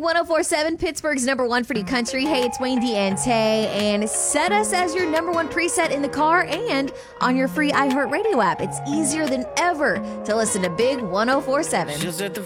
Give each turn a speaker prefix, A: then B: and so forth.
A: 1047, Pittsburgh's number one for new country. Hey, it's Wayne D and Tay, and set us as your number one preset in the car and on your free iHeartRadio app. It's easier than ever to listen to Big 1047.